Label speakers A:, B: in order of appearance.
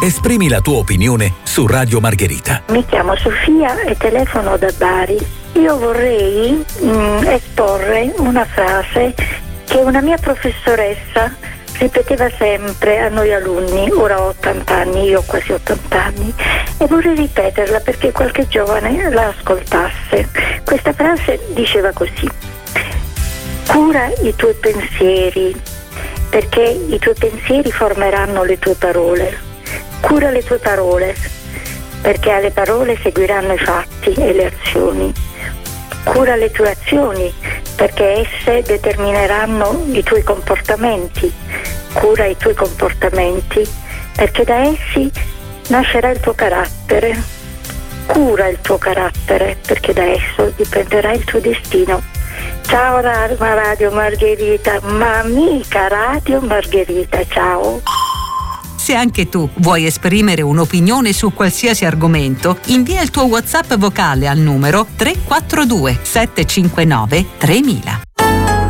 A: Esprimi la tua opinione su Radio Margherita.
B: Mi chiamo Sofia e telefono da Bari. Io vorrei esporre una frase che una mia professoressa ripeteva sempre a noi alunni. Ora ho 80 anni, io ho quasi 80 anni, e vorrei ripeterla perché qualche giovane la ascoltasse. Questa frase diceva così: cura i tuoi pensieri, perché i tuoi pensieri formeranno le tue parole. Cura le tue parole, perché alle parole seguiranno i fatti e le azioni. Cura le tue azioni, perché esse determineranno i tuoi comportamenti. Cura i tuoi comportamenti, perché da essi nascerà il tuo carattere. Cura il tuo carattere, perché da esso dipenderà il tuo destino. Ciao Radio Margherita, ma amica Radio Margherita, ciao.
C: Se anche tu vuoi esprimere un'opinione su qualsiasi argomento, invia il tuo WhatsApp vocale al numero 342 759 3000.